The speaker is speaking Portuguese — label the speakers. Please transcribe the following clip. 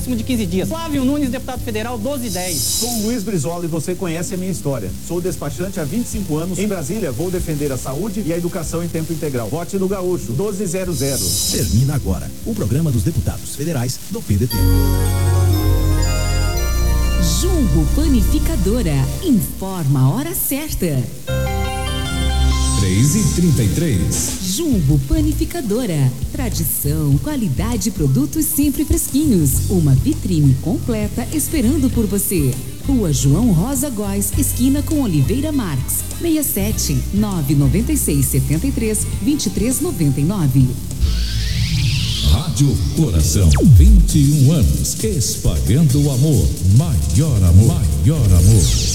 Speaker 1: de 15 dias. Flávio Nunes, deputado federal, 1210.
Speaker 2: Sou Luiz Brizola e você conhece a minha história. Sou despachante há 25 anos. Em Brasília, vou defender a saúde e a educação em tempo integral. Vote no Gaúcho, 1200.
Speaker 3: Termina agora o programa dos deputados federais do PDT.
Speaker 4: Jumbo Panificadora. Informa a hora certa.
Speaker 5: 3h33.
Speaker 4: Jumbo Panificadora. Tradição, qualidade e produtos sempre fresquinhos. Uma vitrine completa esperando por você. Rua João Rosa Góes, esquina com Oliveira Marques. 67 996 73 2399.
Speaker 5: Rádio Coração, 21 anos, espalhando o amor. Maior amor, maior amor.